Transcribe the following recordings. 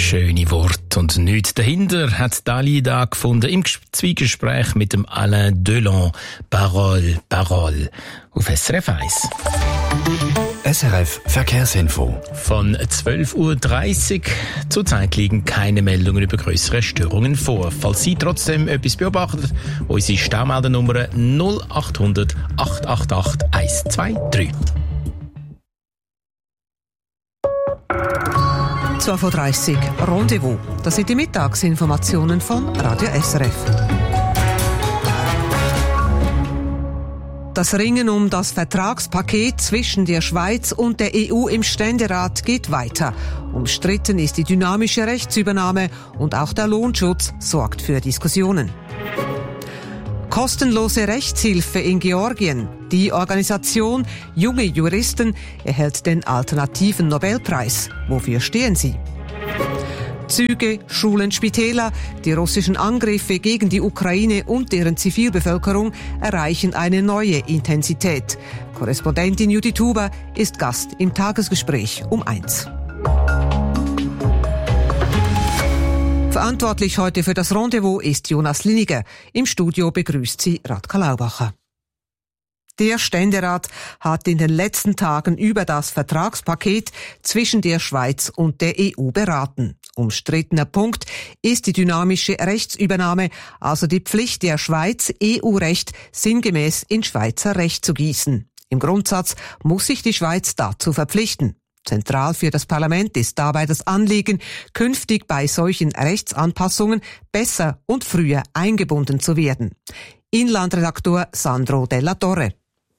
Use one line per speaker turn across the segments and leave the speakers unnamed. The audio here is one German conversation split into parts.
Schöne Wort und nichts dahinter hat Dali da gefunden im Zwiegespräch mit dem Alain Delon. Parole, Parole. Auf SRF 1.
SRF Verkehrsinfo.
Von 12.30 Uhr. Zurzeit liegen keine Meldungen über grössere Störungen vor. Falls Sie trotzdem etwas beobachten, unsere Staumeldernummer 0800 888 123.
12.30 Uhr Rendezvous. Das sind die Mittagsinformationen von Radio SRF. Das Ringen um das Vertragspaket zwischen der Schweiz und der EU im Ständerat geht weiter. Umstritten ist die dynamische Rechtsübernahme und auch der Lohnschutz sorgt für Diskussionen. Kostenlose Rechtshilfe in Georgien. Die Organisation Junge Juristen erhält den alternativen Nobelpreis. Wofür stehen sie? Züge, Schulen, Spitäler, die russischen Angriffe gegen die Ukraine und deren Zivilbevölkerung erreichen eine neue Intensität. Korrespondentin Judy Tuber ist Gast im Tagesgespräch um 1. Verantwortlich heute für das Rendezvous ist Jonas Liniger. Im Studio begrüßt sie Radka Laubacher. Der Ständerat hat in den letzten Tagen über das Vertragspaket zwischen der Schweiz und der EU beraten. Umstrittener Punkt ist die dynamische Rechtsübernahme, also die Pflicht der Schweiz, EU-Recht sinngemäß in Schweizer Recht zu gießen. Im Grundsatz muss sich die Schweiz dazu verpflichten. Zentral für das Parlament ist dabei das Anliegen, künftig bei solchen Rechtsanpassungen besser und früher eingebunden zu werden. Inlandredaktor Sandro Della Torre.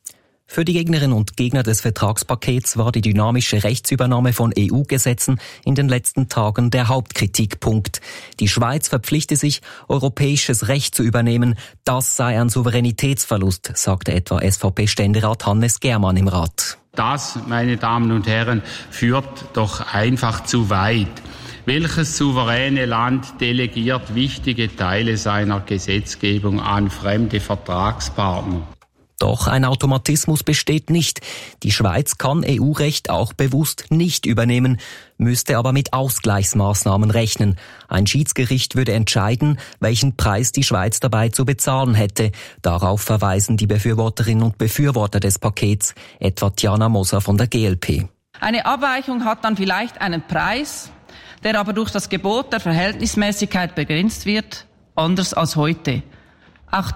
Für die Gegnerinnen und Gegner des Vertragspakets war die dynamische Rechtsübernahme von EU-Gesetzen in den letzten Tagen der Hauptkritikpunkt. Die Schweiz verpflichte sich, europäisches Recht zu übernehmen. Das sei ein Souveränitätsverlust, sagte etwa SVP-Ständerat Hannes Germann im Rat.
Das, meine Damen und Herren, führt doch einfach zu weit. Welches souveräne Land delegiert wichtige Teile seiner Gesetzgebung an fremde Vertragspartner?
Doch ein Automatismus besteht nicht. Die Schweiz kann EU-Recht auch bewusst nicht übernehmen, müsste aber mit Ausgleichsmaßnahmen rechnen. Ein Schiedsgericht würde entscheiden, welchen Preis die Schweiz dabei zu bezahlen hätte. Darauf verweisen die Befürworterinnen und Befürworter des Pakets, etwa Tiana Moser von der GLP.
Eine Abweichung hat dann vielleicht einen Preis, der aber durch das Gebot der Verhältnismäßigkeit begrenzt wird, anders als heute. Auch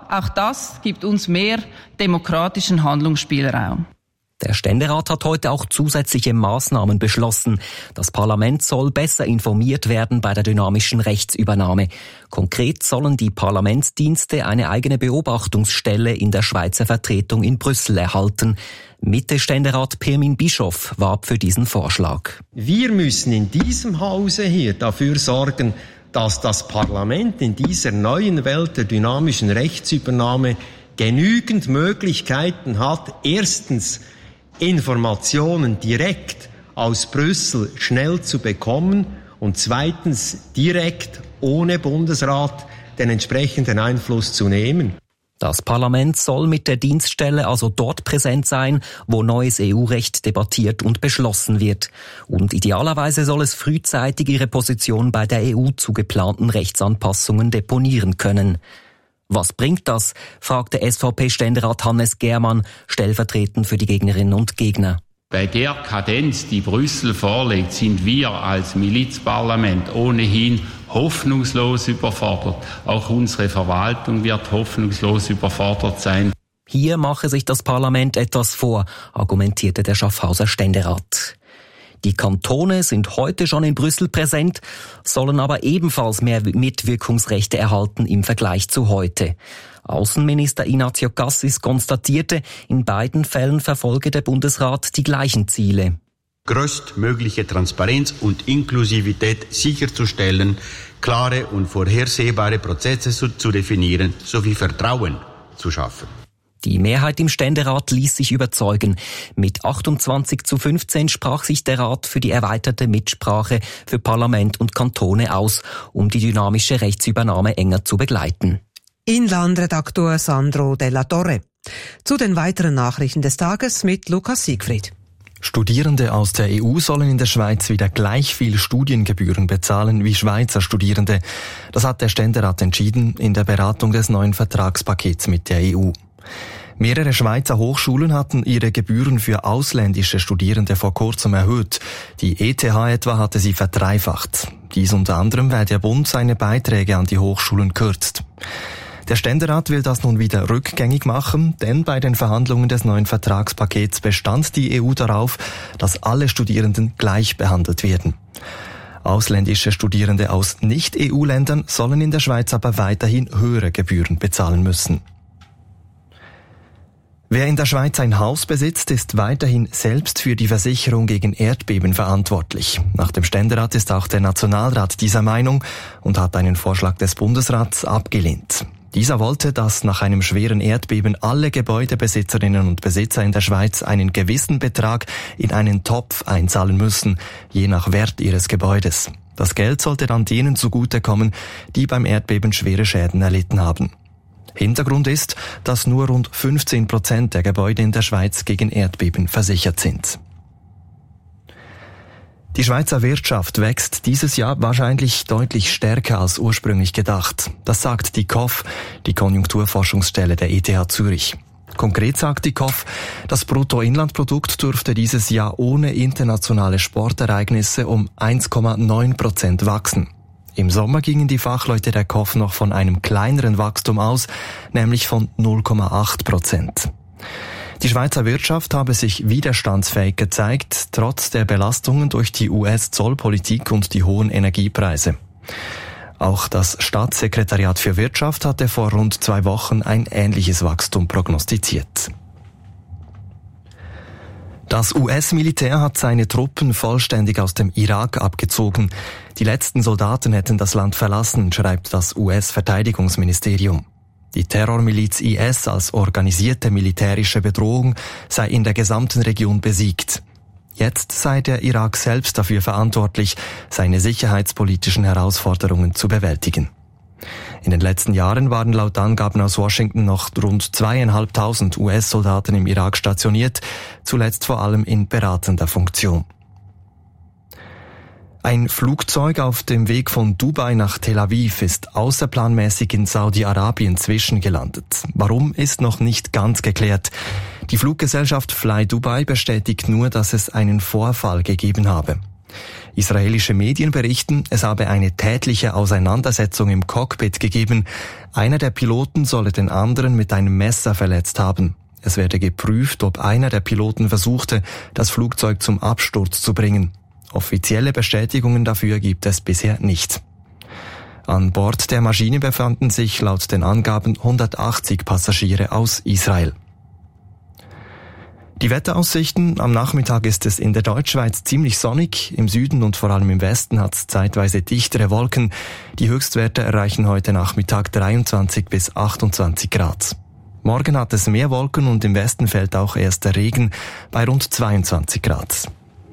das gibt uns mehr demokratischen Handlungsspielraum.
Der Ständerat hat heute auch zusätzliche Maßnahmen beschlossen. Das Parlament soll besser informiert werden bei der dynamischen Rechtsübernahme. Konkret sollen die Parlamentsdienste eine eigene Beobachtungsstelle in der Schweizer Vertretung in Brüssel erhalten. Mitte-Ständerat Pirmin Bischof warb für diesen Vorschlag.
Wir müssen in diesem Hause hier dafür sorgen, dass das Parlament in dieser neuen Welt der dynamischen Rechtsübernahme genügend Möglichkeiten hat, erstens Informationen direkt aus Brüssel schnell zu bekommen und zweitens direkt ohne Bundesrat den entsprechenden Einfluss zu nehmen.
Das Parlament soll mit der Dienststelle also dort präsent sein, wo neues EU-Recht debattiert und beschlossen wird. Und idealerweise soll es frühzeitig ihre Position bei der EU zu geplanten Rechtsanpassungen deponieren können. Was bringt das? Fragte SVP-Ständerat Hannes Germann, stellvertretend für die Gegnerinnen und Gegner.
Bei der Kadenz, die Brüssel vorlegt, sind wir als Milizparlament ohnehin hoffnungslos überfordert. Auch unsere Verwaltung wird hoffnungslos überfordert sein.
Hier mache sich das Parlament etwas vor, argumentierte der Schaffhauser Ständerat. Die Kantone sind heute schon in Brüssel präsent, sollen aber ebenfalls mehr Mitwirkungsrechte erhalten im Vergleich zu heute. Außenminister Ignazio Cassis konstatierte, in beiden Fällen verfolge der Bundesrat die gleichen Ziele.
Größtmögliche Transparenz und Inklusivität sicherzustellen, klare und vorhersehbare Prozesse zu definieren sowie Vertrauen zu schaffen.
Die Mehrheit im Ständerat ließ sich überzeugen. Mit 28:15 sprach sich der Rat für die erweiterte Mitsprache für Parlament und Kantone aus, um die dynamische Rechtsübernahme enger zu begleiten.
Inlandredaktor Sandro Della Torre. Zu den weiteren Nachrichten des Tages mit Lukas Siegfried.
Studierende aus der EU sollen in der Schweiz wieder gleich viel Studiengebühren bezahlen wie Schweizer Studierende. Das hat der Ständerat entschieden in der Beratung des neuen Vertragspakets mit der EU. Mehrere Schweizer Hochschulen hatten ihre Gebühren für ausländische Studierende vor kurzem erhöht. Die ETH etwa hatte sie verdreifacht. Dies unter anderem, weil der Bund seine Beiträge an die Hochschulen kürzt. Der Ständerat will das nun wieder rückgängig machen, denn bei den Verhandlungen des neuen Vertragspakets bestand die EU darauf, dass alle Studierenden gleich behandelt werden. Ausländische Studierende aus Nicht-EU-Ländern sollen in der Schweiz aber weiterhin höhere Gebühren bezahlen müssen. Wer in der Schweiz ein Haus besitzt, ist weiterhin selbst für die Versicherung gegen Erdbeben verantwortlich. Nach dem Ständerat ist auch der Nationalrat dieser Meinung und hat einen Vorschlag des Bundesrats abgelehnt. Dieser wollte, dass nach einem schweren Erdbeben alle Gebäudebesitzerinnen und Besitzer in der Schweiz einen gewissen Betrag in einen Topf einzahlen müssen, je nach Wert ihres Gebäudes. Das Geld sollte dann denen zugutekommen, die beim Erdbeben schwere Schäden erlitten haben. Hintergrund ist, dass nur rund 15% der Gebäude in der Schweiz gegen Erdbeben versichert sind. Die Schweizer Wirtschaft wächst dieses Jahr wahrscheinlich deutlich stärker als ursprünglich gedacht. Das sagt die KOF, die Konjunkturforschungsstelle der ETH Zürich. Konkret sagt die KOF, das Bruttoinlandprodukt dürfte dieses Jahr ohne internationale Sportereignisse um 1,9% wachsen. Im Sommer gingen die Fachleute der KOF noch von einem kleineren Wachstum aus, nämlich von 0,8%. Die Schweizer Wirtschaft habe sich widerstandsfähig gezeigt, trotz der Belastungen durch die US-Zollpolitik und die hohen Energiepreise. Auch das Staatssekretariat für Wirtschaft hatte vor rund 2 Wochen ein ähnliches Wachstum prognostiziert. Das US-Militär hat seine Truppen vollständig aus dem Irak abgezogen. Die letzten Soldaten hätten das Land verlassen, schreibt das US-Verteidigungsministerium. Die Terrormiliz IS als organisierte militärische Bedrohung sei in der gesamten Region besiegt. Jetzt sei der Irak selbst dafür verantwortlich, seine sicherheitspolitischen Herausforderungen zu bewältigen. In den letzten Jahren waren laut Angaben aus Washington noch rund 2.500 US-Soldaten im Irak stationiert, zuletzt vor allem in beratender Funktion. Ein Flugzeug auf dem Weg von Dubai nach Tel Aviv ist außerplanmäßig in Saudi-Arabien zwischengelandet. Warum, ist noch nicht ganz geklärt. Die Fluggesellschaft Fly Dubai bestätigt nur, dass es einen Vorfall gegeben habe. Israelische Medien berichten, es habe eine tätliche Auseinandersetzung im Cockpit gegeben. Einer der Piloten solle den anderen mit einem Messer verletzt haben. Es werde geprüft, ob einer der Piloten versuchte, das Flugzeug zum Absturz zu bringen. Offizielle Bestätigungen dafür gibt es bisher nicht. An Bord der Maschine befanden sich laut den Angaben 180 Passagiere aus Israel. Die Wetteraussichten: Am Nachmittag ist es in der Deutschschweiz ziemlich sonnig. Im Süden und vor allem im Westen hat es zeitweise dichtere Wolken. Die Höchstwerte erreichen heute Nachmittag 23 bis 28 Grad. Morgen hat es mehr Wolken und im Westen fällt auch erst der Regen bei rund 22 Grad.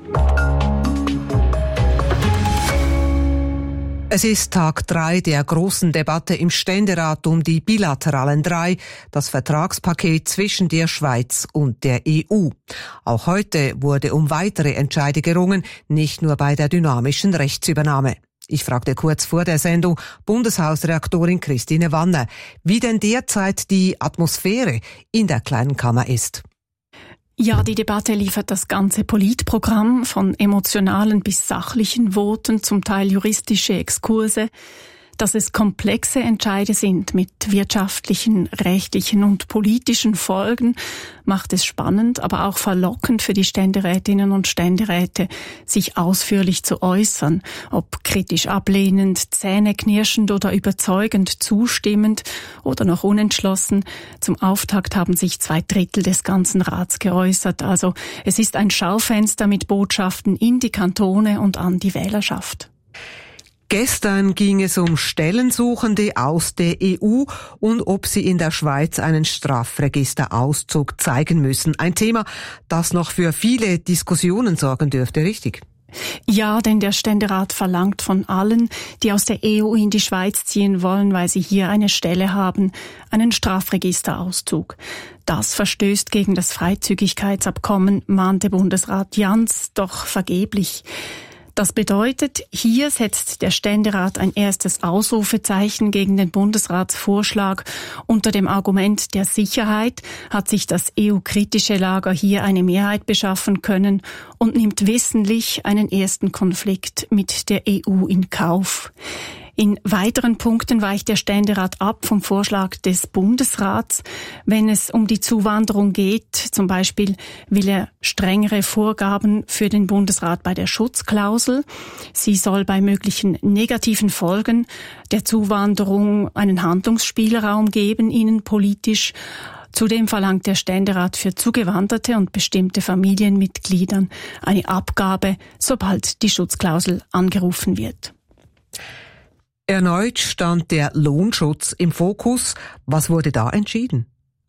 Es ist Tag 3 der großen Debatte im Ständerat um die bilateralen 3, das Vertragspaket zwischen der Schweiz und der EU. Auch heute wurde um weitere Entscheide gerungen, nicht nur bei der dynamischen Rechtsübernahme. Ich fragte kurz vor der Sendung Bundeshausreaktorin Christine Wanner, wie denn derzeit die Atmosphäre in der Kleinen Kammer ist.
Ja, die Debatte liefert das ganze Politprogramm von emotionalen bis sachlichen Voten, zum Teil juristische Exkurse. Dass es komplexe Entscheide sind mit wirtschaftlichen, rechtlichen und politischen Folgen, macht es spannend, aber auch verlockend für die Ständerätinnen und Ständeräte, sich ausführlich zu äußern, ob kritisch ablehnend, zähneknirschend oder überzeugend zustimmend oder noch unentschlossen. Zum Auftakt haben sich 2/3 des ganzen Rats geäußert. Also es ist ein Schaufenster mit Botschaften in die Kantone und an die Wählerschaft.
Gestern ging es um Stellensuchende aus der EU und ob sie in der Schweiz einen Strafregisterauszug zeigen müssen. Ein Thema, das noch für viele Diskussionen sorgen dürfte, richtig?
Ja, denn der Ständerat verlangt von allen, die aus der EU in die Schweiz ziehen wollen, weil sie hier eine Stelle haben, einen Strafregisterauszug. Das verstößt gegen das Freizügigkeitsabkommen, mahnte Bundesrat Jans, doch vergeblich. Das bedeutet, hier setzt der Ständerat ein erstes Ausrufezeichen gegen den Bundesratsvorschlag. Unter dem Argument der Sicherheit hat sich das EU-kritische Lager hier eine Mehrheit beschaffen können und nimmt wissentlich einen ersten Konflikt mit der EU in Kauf. In weiteren Punkten weicht der Ständerat ab vom Vorschlag des Bundesrats. Wenn es um die Zuwanderung geht, zum Beispiel will er strengere Vorgaben für den Bundesrat bei der Schutzklausel. Sie soll bei möglichen negativen Folgen der Zuwanderung einen Handlungsspielraum geben, innenpolitisch. Zudem verlangt der Ständerat für Zugewanderte und bestimmte Familienmitgliedern eine Abgabe, sobald die Schutzklausel angerufen wird.
Erneut stand der Lohnschutz im Fokus. Was wurde da entschieden?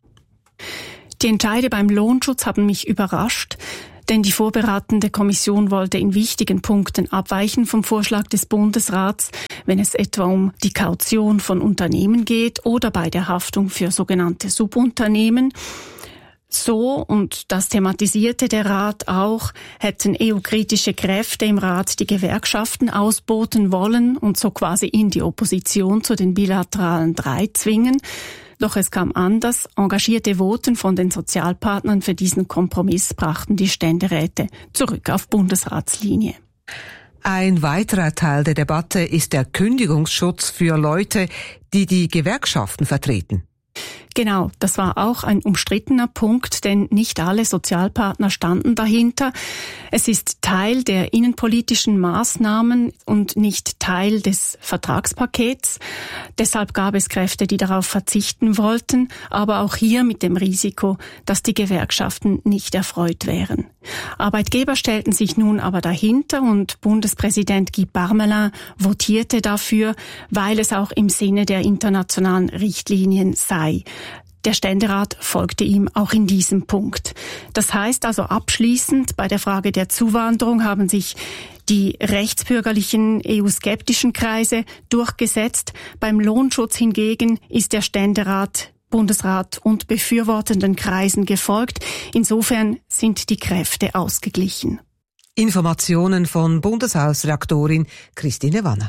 Die Entscheide beim Lohnschutz haben mich überrascht, denn die vorberatende Kommission wollte in wichtigen Punkten abweichen vom Vorschlag des Bundesrats, wenn es etwa um die Kaution von Unternehmen geht oder bei der Haftung für sogenannte Subunternehmen. So, und das thematisierte der Rat auch, hätten EU-kritische Kräfte im Rat die Gewerkschaften ausboten wollen und so quasi in die Opposition zu den bilateralen 3 zwingen. Doch es kam anders. Engagierte Voten von den Sozialpartnern für diesen Kompromiss brachten die Ständeräte zurück auf Bundesratslinie.
Ein weiterer Teil der Debatte ist der Kündigungsschutz für Leute, die die Gewerkschaften vertreten.
Genau, das war auch ein umstrittener Punkt, denn nicht alle Sozialpartner standen dahinter. Es ist Teil der innenpolitischen Maßnahmen und nicht Teil des Vertragspakets. Deshalb gab es Kräfte, die darauf verzichten wollten, aber auch hier mit dem Risiko, dass die Gewerkschaften nicht erfreut wären. Arbeitgeber stellten sich nun aber dahinter und Bundespräsident Guy Parmelin votierte dafür, weil es auch im Sinne der internationalen Richtlinien sei. Der Ständerat folgte ihm auch in diesem Punkt. Das heißt also abschließend, bei der Frage der Zuwanderung haben sich die rechtsbürgerlichen EU-skeptischen Kreise durchgesetzt. Beim Lohnschutz hingegen ist der Ständerat, Bundesrat und befürwortenden Kreisen gefolgt. Insofern sind die Kräfte ausgeglichen.
Informationen von Bundeshausredaktorin Christine Wanner.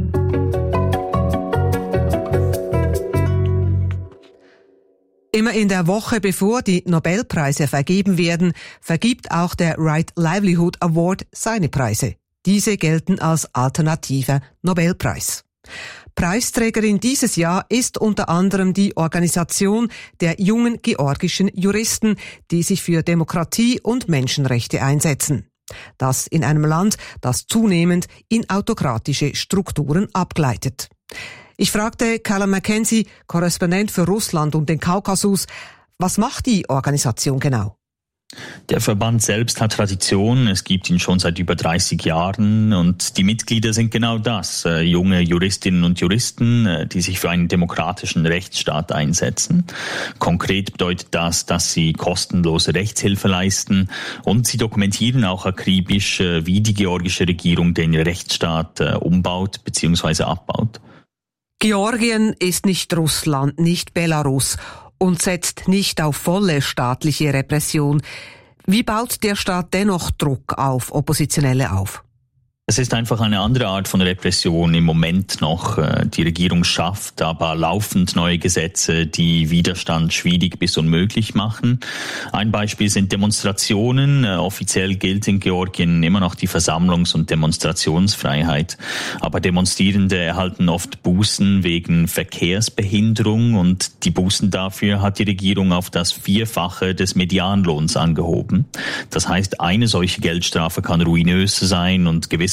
Immer in der Woche, bevor die Nobelpreise vergeben werden, vergibt auch der Right Livelihood Award seine Preise. Diese gelten als alternativer Nobelpreis. Preisträgerin dieses Jahr ist unter anderem die Organisation der jungen georgischen Juristen, die sich für Demokratie und Menschenrechte einsetzen. Das in einem Land, das zunehmend in autokratische Strukturen abgleitet. Ich fragte Callum Mackenzie, Korrespondent für Russland und den Kaukasus, was macht die Organisation genau?
Der Verband selbst hat Tradition, es gibt ihn schon seit über 30 Jahren und die Mitglieder sind genau das, junge Juristinnen und Juristen, die sich für einen demokratischen Rechtsstaat einsetzen. Konkret bedeutet das, dass sie kostenlose Rechtshilfe leisten und sie dokumentieren auch akribisch, wie die georgische Regierung den Rechtsstaat umbaut bzw. abbaut.
Georgien ist nicht Russland, nicht Belarus und setzt nicht auf volle staatliche Repression. Wie baut der Staat dennoch Druck auf Oppositionelle auf?
Es ist einfach eine andere Art von Repression im Moment noch. Die Regierung schafft aber laufend neue Gesetze, die Widerstand schwierig bis unmöglich machen. Ein Beispiel sind Demonstrationen. Offiziell gilt in Georgien immer noch die Versammlungs- und Demonstrationsfreiheit. Aber Demonstrierende erhalten oft Bußen wegen Verkehrsbehinderung und die Bußen dafür hat die Regierung auf das 4-fache des Medianlohns angehoben. Das heißt, eine solche Geldstrafe kann ruinös sein und gewissermaßen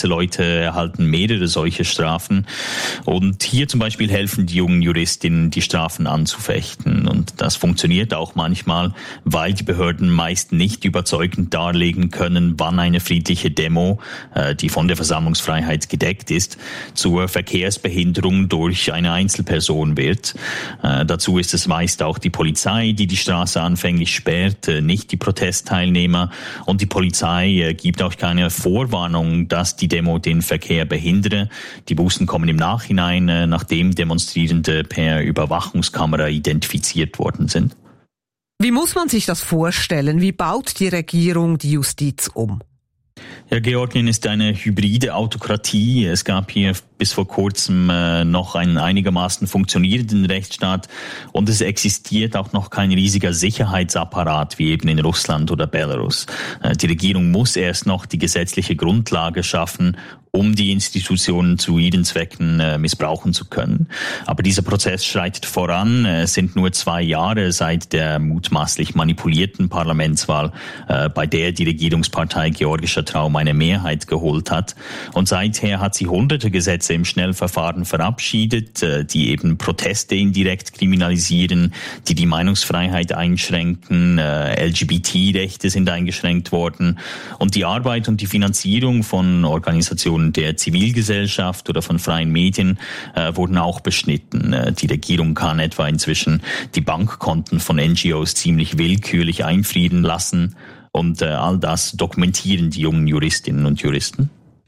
gewisse Leute erhalten mehrere solche Strafen. Und hier zum Beispiel helfen die jungen Juristinnen, die Strafen anzufechten. Und das funktioniert auch manchmal, weil die Behörden meist nicht überzeugend darlegen können, wann eine friedliche Demo, die von der Versammlungsfreiheit gedeckt ist, zur Verkehrsbehinderung durch eine Einzelperson wird. Dazu ist es meist auch die Polizei, die Straße anfänglich sperrt, nicht die Protestteilnehmer. Und die Polizei gibt auch keine Vorwarnung, dass die Demo den Verkehr behindere. Die Bußen kommen im Nachhinein, nachdem Demonstrierende per Überwachungskamera identifiziert worden sind.
Wie muss man sich das vorstellen? Wie baut die Regierung die Justiz um?
Ja, Georgien ist eine hybride Autokratie. Es gab hier bis vor kurzem noch einen einigermaßen funktionierenden Rechtsstaat und es existiert auch noch kein riesiger Sicherheitsapparat wie eben in Russland oder Belarus. Die Regierung muss erst noch die gesetzliche Grundlage schaffen, um die Institutionen zu ihren Zwecken missbrauchen zu können. Aber dieser Prozess schreitet voran. Es sind nur 2 Jahre seit der mutmaßlich manipulierten Parlamentswahl, bei der die Regierungspartei Georgischer Traum eine Mehrheit geholt hat. Und seither hat sie hunderte Gesetze im Schnellverfahren verabschiedet, die eben Proteste indirekt kriminalisieren, die die Meinungsfreiheit einschränken, LGBT-Rechte sind eingeschränkt worden und die Arbeit und die Finanzierung von Organisationen der Zivilgesellschaft oder von freien Medien wurden auch beschnitten. Die Regierung kann etwa inzwischen die Bankkonten von NGOs ziemlich willkürlich einfrieren lassen und all das dokumentieren die jungen Juristinnen und Juristen.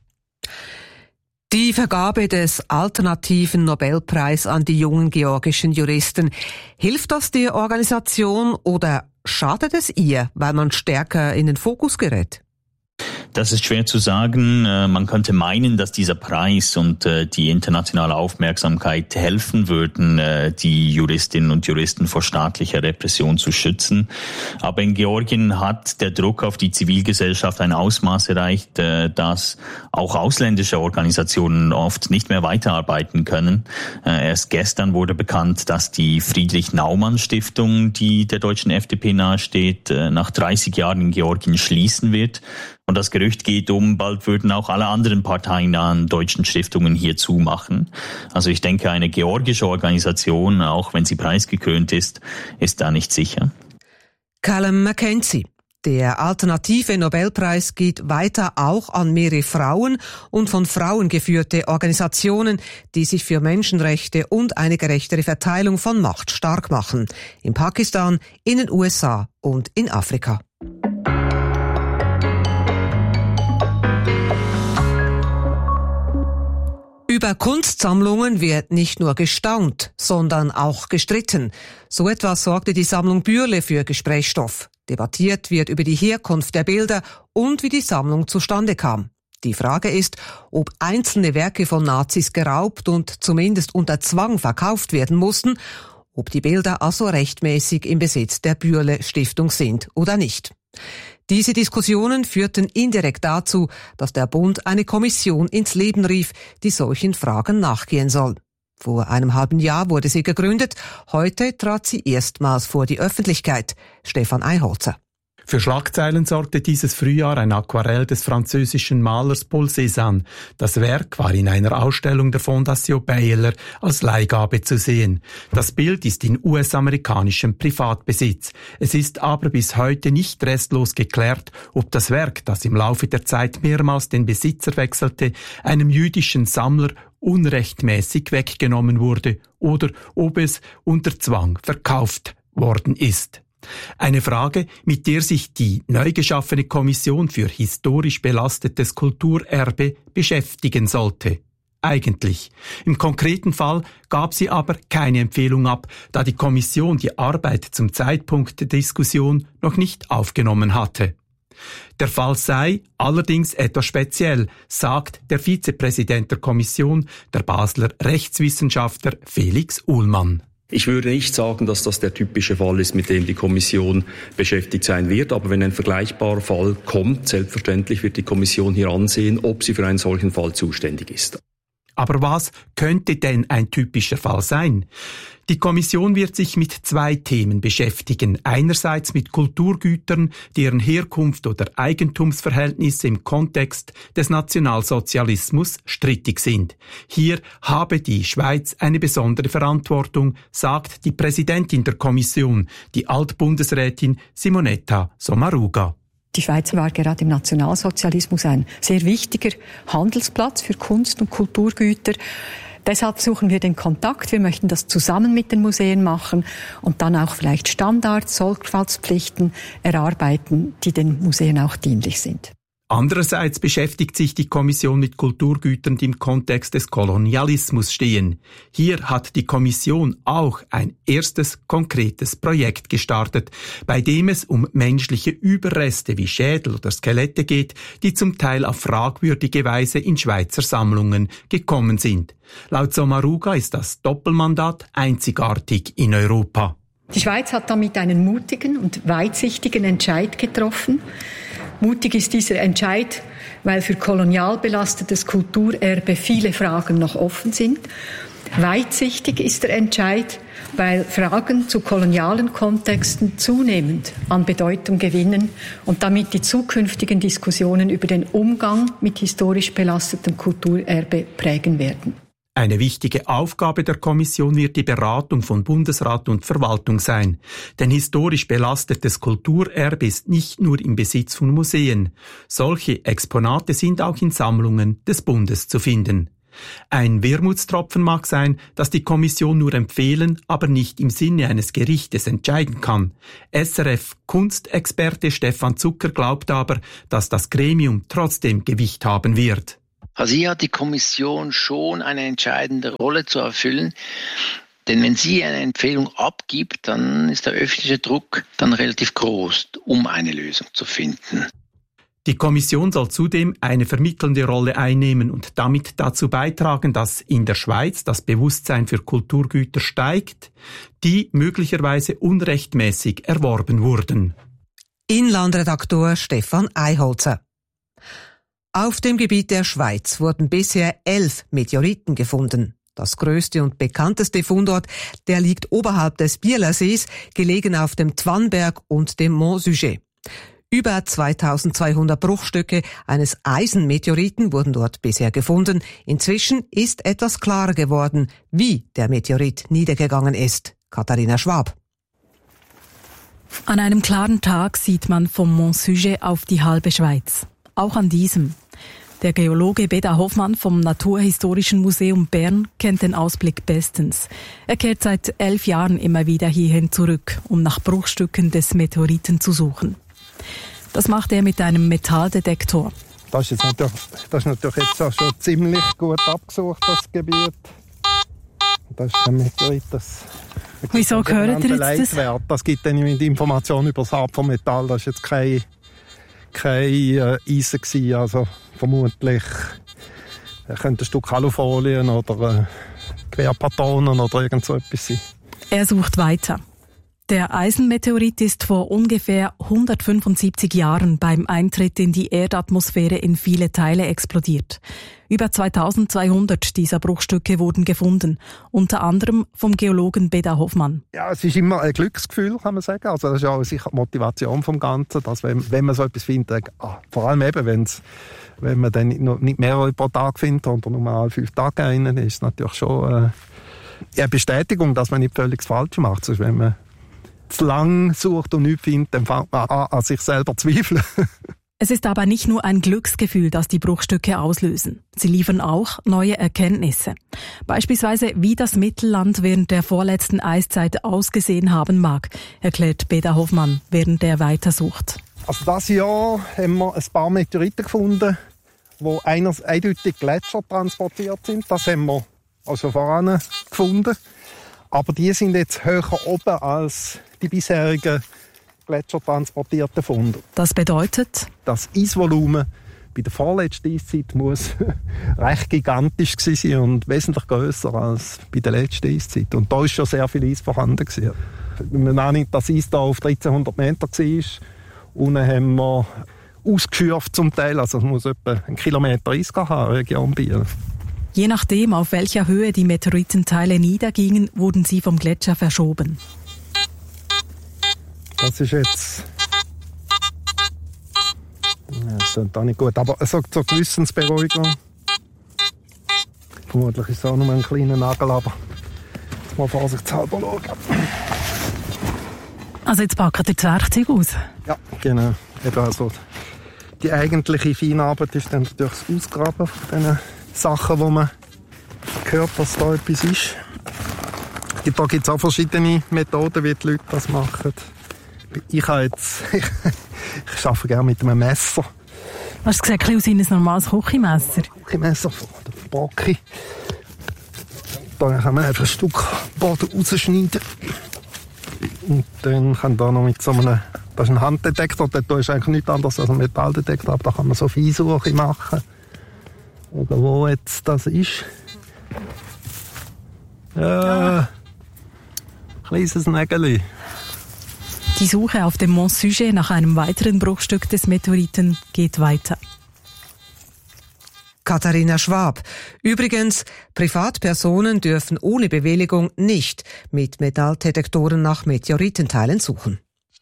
Die Vergabe des alternativen Nobelpreis an die jungen georgischen Juristen, hilft das der Organisation oder schadet es ihr, weil man stärker in den Fokus gerät?
Das ist schwer zu sagen. Man könnte meinen, dass dieser Preis und die internationale Aufmerksamkeit helfen würden, die Juristinnen und Juristen vor staatlicher Repression zu schützen. Aber in Georgien hat der Druck auf die Zivilgesellschaft ein Ausmaß erreicht, dass auch ausländische Organisationen oft nicht mehr weiterarbeiten können. Erst gestern wurde bekannt, dass die Friedrich-Naumann-Stiftung, die der deutschen FDP nahesteht, nach 30 Jahren in Georgien schließen wird. Und das Gerücht geht bald würden auch alle anderen parteinahen deutschen Stiftungen hier zumachen. Also ich denke, eine georgische Organisation, auch wenn sie preisgekrönt ist da nicht sicher.
Callum Mackenzie. Der alternative Nobelpreis geht weiter auch an mehrere Frauen und von Frauen geführte Organisationen, die sich für Menschenrechte und eine gerechtere Verteilung von Macht stark machen. In Pakistan, in den USA und in Afrika. Über Kunstsammlungen wird nicht nur gestaunt, sondern auch gestritten. So etwas sorgte die Sammlung Bürle für Gesprächsstoff. Debattiert wird über die Herkunft der Bilder und wie die Sammlung zustande kam. Die Frage ist, ob einzelne Werke von Nazis geraubt und zumindest unter Zwang verkauft werden mussten, ob die Bilder also rechtmäßig im Besitz der Bürle Stiftung sind oder nicht. Diese Diskussionen führten indirekt dazu, dass der Bund eine Kommission ins Leben rief, die solchen Fragen nachgehen soll. Vor einem halben Jahr wurde sie gegründet, heute trat sie erstmals vor die Öffentlichkeit. Stefan Einholzer.
Für Schlagzeilen sorgte dieses Frühjahr ein Aquarell des französischen Malers Paul Cézanne. Das Werk war in einer Ausstellung der Fondation Baylor als Leihgabe zu sehen. Das Bild ist in US-amerikanischem Privatbesitz. Es ist aber bis heute nicht restlos geklärt, ob das Werk, das im Laufe der Zeit mehrmals den Besitzer wechselte, einem jüdischen Sammler unrechtmäßig weggenommen wurde oder ob es unter Zwang verkauft worden ist. Eine Frage, mit der sich die neu geschaffene Kommission für historisch belastetes Kulturerbe beschäftigen sollte. Eigentlich. Im konkreten Fall gab sie aber keine Empfehlung ab, da die Kommission die Arbeit zum Zeitpunkt der Diskussion noch nicht aufgenommen hatte. Der Fall sei allerdings etwas speziell, sagt der Vizepräsident der Kommission, der Basler Rechtswissenschaftler Felix Uhlmann.
Ich würde nicht sagen, dass das der typische Fall ist, mit dem die Kommission beschäftigt sein wird. Aber wenn ein vergleichbarer Fall kommt, selbstverständlich wird die Kommission hier ansehen, ob sie für einen solchen Fall zuständig ist.
Aber was könnte denn ein typischer Fall sein? Die Kommission wird sich mit 2 Themen beschäftigen. Einerseits mit Kulturgütern, deren Herkunft oder Eigentumsverhältnisse im Kontext des Nationalsozialismus strittig sind. Hier habe die Schweiz eine besondere Verantwortung, sagt die Präsidentin der Kommission, die Altbundesrätin Simonetta Sommaruga.
Die Schweiz war gerade im Nationalsozialismus ein sehr wichtiger Handelsplatz für Kunst- und Kulturgüter. Deshalb suchen wir den Kontakt. Wir möchten das zusammen mit den Museen machen und dann auch vielleicht Standards, Sorgfaltspflichten erarbeiten, die den Museen auch dienlich sind.
Andererseits beschäftigt sich die Kommission mit Kulturgütern, die im Kontext des Kolonialismus stehen. Hier hat die Kommission auch ein erstes konkretes Projekt gestartet, bei dem es um menschliche Überreste wie Schädel oder Skelette geht, die zum Teil auf fragwürdige Weise in Schweizer Sammlungen gekommen sind. Laut Sommaruga ist das Doppelmandat einzigartig in Europa.
Die Schweiz hat damit einen mutigen und weitsichtigen Entscheid getroffen. Mutig ist dieser Entscheid, weil für kolonial belastetes Kulturerbe viele Fragen noch offen sind. Weitsichtig ist der Entscheid, weil Fragen zu kolonialen Kontexten zunehmend an Bedeutung gewinnen und damit die zukünftigen Diskussionen über den Umgang mit historisch belastetem Kulturerbe prägen werden.
Eine wichtige Aufgabe der Kommission wird die Beratung von Bundesrat und Verwaltung sein. Denn historisch belastetes Kulturerbe ist nicht nur im Besitz von Museen. Solche Exponate sind auch in Sammlungen des Bundes zu finden. Ein Wermutstropfen mag sein, dass die Kommission nur empfehlen, aber nicht im Sinne eines Gerichtes entscheiden kann. SRF-Kunstexperte Stefan Zucker glaubt aber, dass das Gremium trotzdem Gewicht haben wird.
Also hier hat die Kommission schon eine entscheidende Rolle zu erfüllen. Denn wenn sie eine Empfehlung abgibt, dann ist der öffentliche Druck dann relativ groß, um eine Lösung zu finden.
Die Kommission soll zudem eine vermittelnde Rolle einnehmen und damit dazu beitragen, dass in der Schweiz das Bewusstsein für Kulturgüter steigt, die möglicherweise unrechtmäßig erworben wurden.
Inlandredaktor Stefan Eiholzer. Auf dem Gebiet der Schweiz wurden bisher 11 Meteoriten gefunden. Das größte und bekannteste Fundort, der liegt oberhalb des Bielersees, gelegen auf dem Twanberg und dem Mont Sujet. Über 2200 Bruchstücke eines Eisenmeteoriten wurden dort bisher gefunden. Inzwischen ist etwas klarer geworden, wie der Meteorit niedergegangen ist. Katharina Schwab.
An einem klaren Tag sieht man vom Mont Sujet auf die halbe Schweiz. Auch an diesem. Der Geologe Beda Hoffmann vom Naturhistorischen Museum Bern kennt den Ausblick bestens. Er kehrt seit 11 Jahren immer wieder hierhin zurück, um nach Bruchstücken des Meteoriten zu suchen. Das macht er mit einem Metalldetektor.
Das ist natürlich jetzt auch schon ziemlich gut abgesucht, das Gebiet. Das ist ein Meteorit,
Wieso gehört ihr jetzt das?
Das gibt dann die Information über das Art von Metall. Das ist jetzt kein Eisen gewesen, also vermutlich könnte ein Stück Alufolien oder Querpatronen oder irgend so etwas sein.
Er sucht weiter. Der Eisenmeteorit ist vor ungefähr 175 Jahren beim Eintritt in die Erdatmosphäre in viele Teile explodiert. Über 2200 dieser Bruchstücke wurden gefunden, unter anderem vom Geologen Beda Hoffmann.
Ja, es ist immer ein Glücksgefühl, kann man sagen. Also das ist auch sicher die Motivation vom Ganzen, dass wenn man so etwas findet, vor allem eben, wenn man dann nicht mehrere pro Tag findet, sondern nur alle 5 Tage einen, ist es natürlich schon eine Bestätigung, dass man nicht völlig das Falsche macht. Sonst, wenn man zu lang sucht und nichts findet, dann fängt man an sich selber zu zweifeln.
Es ist aber nicht nur ein Glücksgefühl, das die Bruchstücke auslösen. Sie liefern auch neue Erkenntnisse. Beispielsweise, wie das Mittelland während der vorletzten Eiszeit ausgesehen haben mag, erklärt Beda Hoffmann, während er weitersucht.
Also dieses Jahr haben wir ein paar Meteoriten gefunden, die eindeutig Gletscher transportiert sind. Das haben wir also voran gefunden. Aber die sind jetzt höher oben als die bisherigen gletschertransportierten Funde.
Das bedeutet?
Das Eisvolumen bei der vorletzten Eiszeit muss recht gigantisch sein und wesentlich grösser als bei der letzten Eiszeit. Und da war schon sehr viel Eis vorhanden. Wenn man annimmt, dass Eis da auf 1300 Meter war, unten haben wir ausgeschürft zum Teil, also es muss etwa 1 Kilometer Eis haben, Region Biel.
Je nachdem, auf welcher Höhe die Meteoritenteile niedergingen, wurden sie vom Gletscher verschoben.
Das ist jetzt... Ja, das klingt auch nicht gut, aber es sagt zur Gewissensberuhigung. Vermutlich ist es auch nur ein kleiner Nagel, aber jetzt mal vorsichtshalber schauen.
Also jetzt packen ihr das Werkzeug aus?
Ja, genau. Eben also die eigentliche Feinarbeit ist dann natürlich das Ausgraben von diesen Sachen, wo man hört, dass da etwas ist. Da gibt es auch verschiedene Methoden, wie die Leute das machen. Ich arbeite gerne mit einem Messer.
Hast du gesagt, aus ein normales Küchenmesser?
Küchenmesser von der Backe. Da kann man einfach ein Stück Boden rausschneiden. Und dann kann da noch mit so einem, das ist ein Handdetektor, da ist eigentlich nichts anderes als ein Metalldetektor, aber da kann man so Feinsuche machen. Oder wo jetzt das ist. Kleines Nägeli.
Die Suche auf dem Mont Sujet nach einem weiteren Bruchstück des Meteoriten geht weiter.
Katharina Schwab. Übrigens, Privatpersonen dürfen ohne Bewilligung nicht mit Metalldetektoren nach Meteoritenteilen suchen.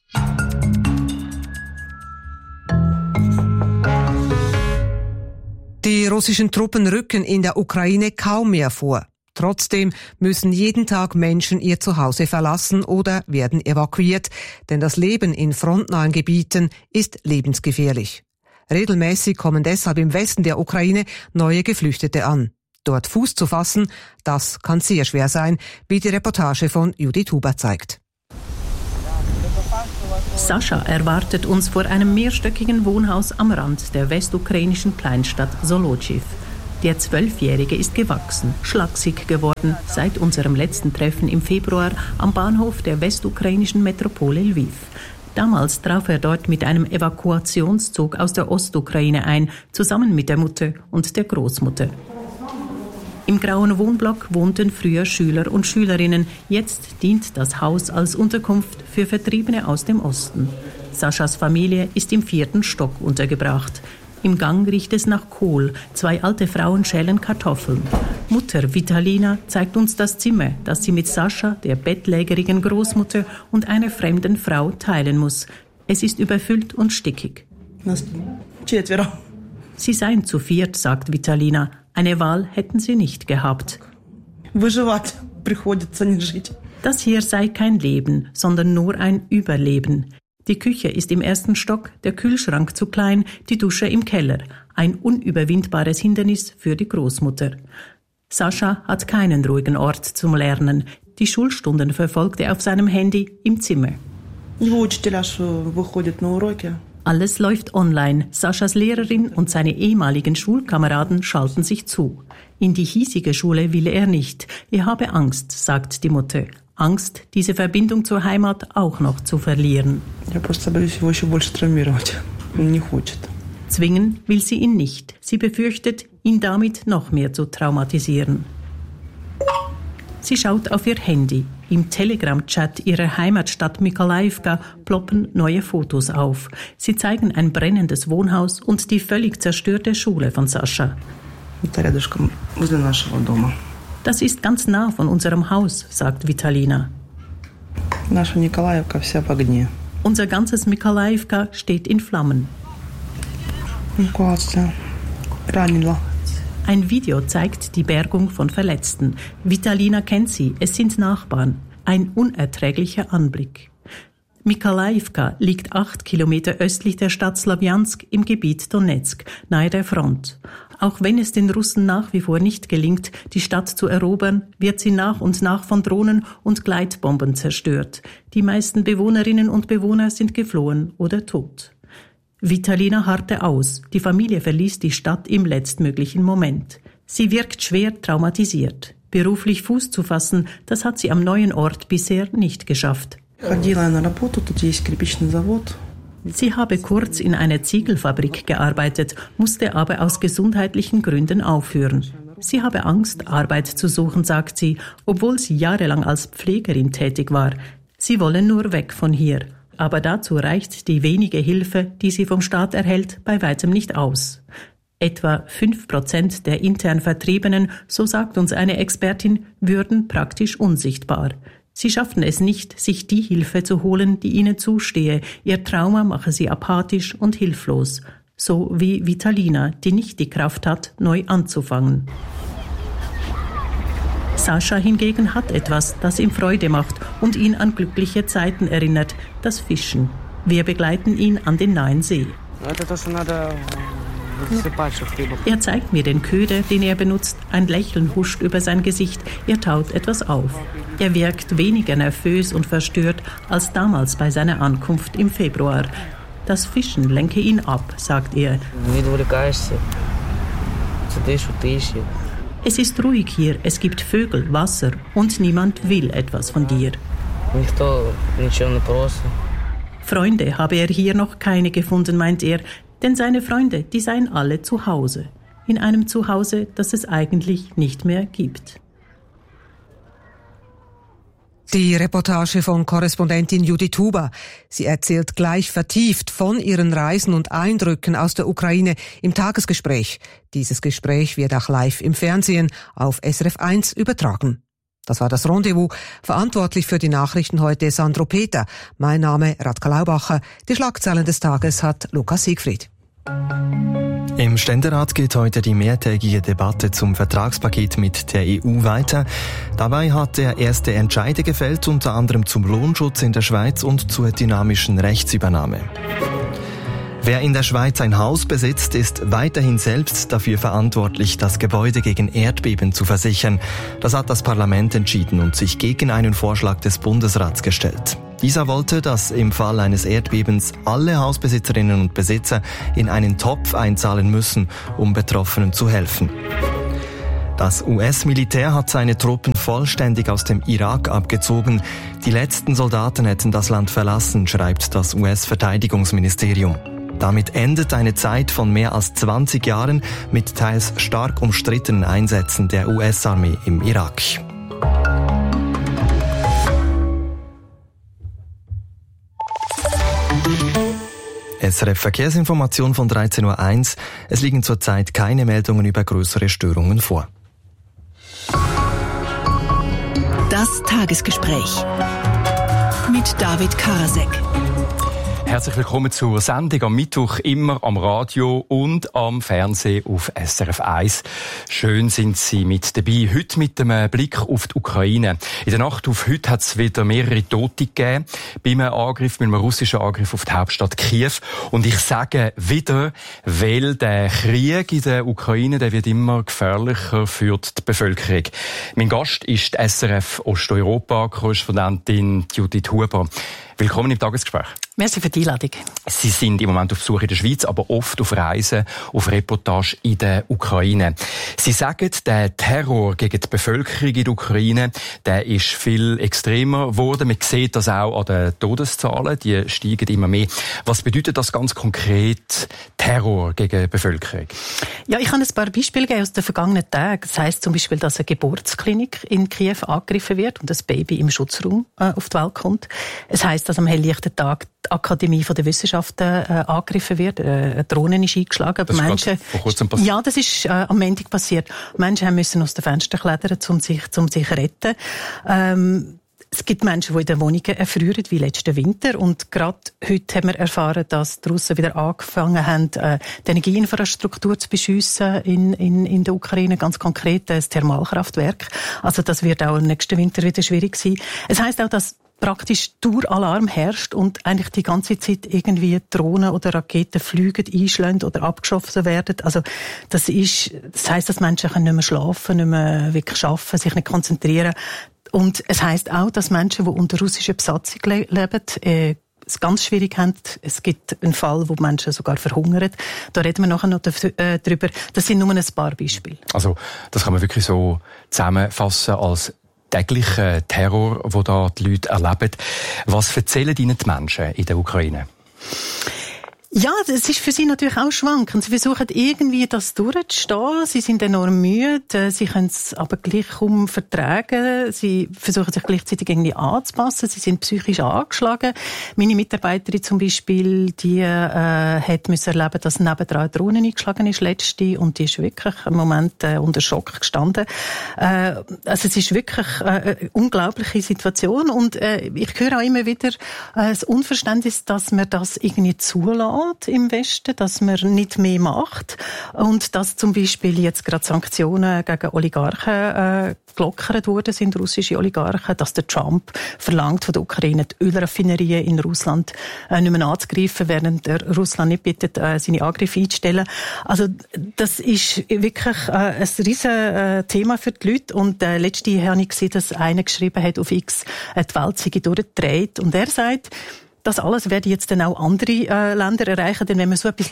Die russischen Truppen rücken in der Ukraine kaum mehr vor. Trotzdem müssen jeden Tag Menschen ihr Zuhause verlassen oder werden evakuiert, denn das Leben in frontnahen Gebieten ist lebensgefährlich. Regelmäßig kommen deshalb im Westen der Ukraine neue Geflüchtete an. Dort Fuß zu fassen, das kann sehr schwer sein, wie die Reportage von Judith Huber zeigt.
Sascha erwartet uns vor einem mehrstöckigen Wohnhaus am Rand der westukrainischen Kleinstadt Solotchiw. Der 12-Jährige ist gewachsen, schlaksig geworden seit unserem letzten Treffen im Februar am Bahnhof der westukrainischen Metropole Lviv. Damals traf er dort mit einem Evakuationszug aus der Ostukraine ein, zusammen mit der Mutter und der Großmutter. Im grauen Wohnblock wohnten früher Schüler und Schülerinnen. Jetzt dient das Haus als Unterkunft für Vertriebene aus dem Osten. Saschas Familie ist im 4. Stock untergebracht. Im Gang riecht es nach Kohl. 2 alte Frauen schälen Kartoffeln. Mutter Vitalina zeigt uns das Zimmer, das sie mit Sascha, der bettlägerigen Großmutter und einer fremden Frau teilen muss. Es ist überfüllt und stickig. Sie seien zu 4, sagt Vitalina. Eine Wahl hätten sie nicht gehabt. Das hier sei kein Leben, sondern nur ein Überleben. Die Küche ist im 1. Stock, der Kühlschrank zu klein, die Dusche im Keller. Ein unüberwindbares Hindernis für die Großmutter. Sascha hat keinen ruhigen Ort zum Lernen. Die Schulstunden verfolgt er auf seinem Handy im Zimmer. Alles läuft online. Saschas Lehrerin und seine ehemaligen Schulkameraden schalten sich zu. In die hiesige Schule will er nicht. Er habe Angst, sagt die Mutter. Angst, diese Verbindung zur Heimat auch noch zu verlieren. Zwingen will sie ihn nicht. Sie befürchtet, ihn damit noch mehr zu traumatisieren. Sie schaut auf ihr Handy. Im Telegram-Chat ihrer Heimatstadt Mykolaivka ploppen neue Fotos auf. Sie zeigen ein brennendes Wohnhaus und die völlig zerstörte Schule von Sascha. Das ist ganz nah von unserem Haus, sagt Vitalina. Unser ganzes Mykolaivka steht in Flammen. Ein Video zeigt die Bergung von Verletzten. Vitalina kennt sie, es sind Nachbarn. Ein unerträglicher Anblick. Mykolaivka liegt 8 Kilometer östlich der Stadt Slawjansk im Gebiet Donezk, nahe der Front. Auch wenn es den Russen nach wie vor nicht gelingt, die Stadt zu erobern, wird sie nach und nach von Drohnen und Gleitbomben zerstört. Die meisten Bewohnerinnen und Bewohner sind geflohen oder tot. Vitalina harrte aus. Die Familie verließ die Stadt im letztmöglichen Moment. Sie wirkt schwer traumatisiert. Beruflich Fuß zu fassen, das hat sie am neuen Ort bisher nicht geschafft. Sie habe kurz in einer Ziegelfabrik gearbeitet, musste aber aus gesundheitlichen Gründen aufhören. Sie habe Angst, Arbeit zu suchen, sagt sie, obwohl sie jahrelang als Pflegerin tätig war. Sie wolle nur weg von hier. Aber dazu reicht die wenige Hilfe, die sie vom Staat erhält, bei weitem nicht aus. Etwa 5% der intern Vertriebenen, so sagt uns eine Expertin, würden praktisch unsichtbar. Sie schafften es nicht, sich die Hilfe zu holen, die ihnen zustehe. Ihr Trauma mache sie apathisch und hilflos. So wie Vitalina, die nicht die Kraft hat, neu anzufangen. Sascha hingegen hat etwas, das ihm Freude macht und ihn an glückliche Zeiten erinnert, das Fischen. Wir begleiten ihn an den nahen See. Er zeigt mir den Köder, den er benutzt. Ein Lächeln huscht über sein Gesicht. Er taut etwas auf. Er wirkt weniger nervös und verstört als damals bei seiner Ankunft im Februar. Das Fischen lenke ihn ab, sagt er. Es ist ruhig hier, es gibt Vögel, Wasser und niemand will etwas von dir. Freunde habe er hier noch keine gefunden, meint er, denn seine Freunde, die seien alle zu Hause. In einem Zuhause, das es eigentlich nicht mehr gibt.
Die Reportage von Korrespondentin Judith Huber. Sie erzählt gleich vertieft von ihren Reisen und Eindrücken aus der Ukraine im Tagesgespräch. Dieses Gespräch wird auch live im Fernsehen auf SRF 1 übertragen. Das war das Rendezvous. Verantwortlich für die Nachrichten heute Sandro Peter. Mein Name Radka Laubacher. Die Schlagzeilen des Tages hat Lukas Siegfried.
Im Ständerat geht heute die mehrtägige Debatte zum Vertragspaket mit der EU weiter. Dabei hat er erste Entscheide gefällt, unter anderem zum Lohnschutz in der Schweiz und zur dynamischen Rechtsübernahme. Wer in der Schweiz ein Haus besitzt, ist weiterhin selbst dafür verantwortlich, das Gebäude gegen Erdbeben zu versichern. Das hat das Parlament entschieden und sich gegen einen Vorschlag des Bundesrats gestellt. Dieser wollte, dass im Fall eines Erdbebens alle Hausbesitzerinnen und Besitzer in einen Topf einzahlen müssen, um Betroffenen zu helfen. Das US-Militär hat seine Truppen vollständig aus dem Irak abgezogen. Die letzten Soldaten hätten das Land verlassen, schreibt das US-Verteidigungsministerium. Damit endet eine Zeit von mehr als 20 Jahren mit teils stark umstrittenen Einsätzen der US-Armee im Irak. SRF Verkehrsinformation von 13.01 Uhr. Es liegen zurzeit keine Meldungen über größere Störungen vor.
Das Tagesgespräch mit David Karasek.
Herzlich willkommen zur Sendung am Mittwoch, immer am Radio und am Fernsehen auf SRF 1. Schön sind Sie mit dabei. Heute mit einem Blick auf die Ukraine. In der Nacht auf heute hat es wieder mehrere Tote gegeben bei einem russischen Angriff auf die Hauptstadt Kiew. Und ich sage wieder, weil der Krieg in der Ukraine, der wird immer gefährlicher für die Bevölkerung. Mein Gast ist die SRF Osteuropa-Korrespondentin Judith Huber. Willkommen im Tagesgespräch.
Merci für die Einladung.
Sie sind im Moment auf Besuch in der Schweiz, aber oft auf Reisen, auf Reportage in der Ukraine. Sie sagen, der Terror gegen die Bevölkerung in der Ukraine, der ist viel extremer geworden. Man sieht das auch an den Todeszahlen, die steigen immer mehr. Was bedeutet das ganz konkret, Terror gegen die Bevölkerung?
Ja, ich kann ein paar Beispiele geben aus den vergangenen Tagen. Das heisst zum Beispiel, dass eine Geburtsklinik in Kiew angegriffen wird und das Baby im Schutzraum auf die Welt kommt. Es heisst, dass am helllichten Tag die Akademie der Wissenschaften angegriffen wird. Eine Drohne ist eingeschlagen. Aber
das
Menschen,
ist vor kurzem passiert.
Ja, das ist am Montag passiert. Menschen müssen aus den Fenstern klettern, um sich zu retten. Es gibt Menschen, die in den Wohnungen erfrieren, wie letzten Winter. Und gerade heute haben wir erfahren, dass die Russen wieder angefangen haben, die Energieinfrastruktur zu beschiessen in der Ukraine. Ganz konkret das Thermalkraftwerk. Also das wird auch im nächsten Winter wieder schwierig sein. Es heisst auch, dass praktisch Daueralarm herrscht und eigentlich die ganze Zeit irgendwie Drohnen oder Raketen fliegen, einschlagen oder abgeschossen werden. Also das heisst, dass Menschen nicht mehr schlafen, nicht mehr wirklich arbeiten, sich nicht konzentrieren. Und es heisst auch, dass Menschen, die unter russischer Besatzung leben, es ganz schwierig haben. Es gibt einen Fall, wo Menschen sogar verhungern. Da reden wir nachher noch drüber. Das sind nur ein paar Beispiele.
Also das kann man wirklich so zusammenfassen als täglichen Terror, den da die Leute erleben. Was erzählen Ihnen die Menschen in der Ukraine?
Ja, es ist für sie natürlich auch schwankend. Sie versuchen irgendwie das durchzustehen. Sie sind enorm müde. Sie können es aber gleich kaum vertragen. Sie versuchen sich gleichzeitig irgendwie anzupassen. Sie sind psychisch angeschlagen. Meine Mitarbeiterin zum Beispiel, die hat müssen erleben, dass nebendran eine Drohne eingeschlagen ist letzte, und die ist wirklich im Moment unter Schock gestanden. Also es ist wirklich eine unglaubliche Situation, und ich höre auch immer wieder das Unverständnis, dass man das irgendwie zulässt im Westen, dass man nicht mehr macht, und dass zum Beispiel jetzt gerade Sanktionen gegen Oligarchen gelockert worden sind, russische Oligarchen, dass der Trump verlangt von der Ukraine, die Ölraffinerien in Russland nicht mehr anzugreifen, während Russland nicht bittet, seine Angriffe einzustellen. Also das ist wirklich ein riesen Thema für die Leute, und letzte habe ich gesehen, dass einer geschrieben hat auf X, die Welt sei durchgedreht, und er sagt, das alles werde jetzt dann auch andere Länder erreichen, denn wenn man so etwas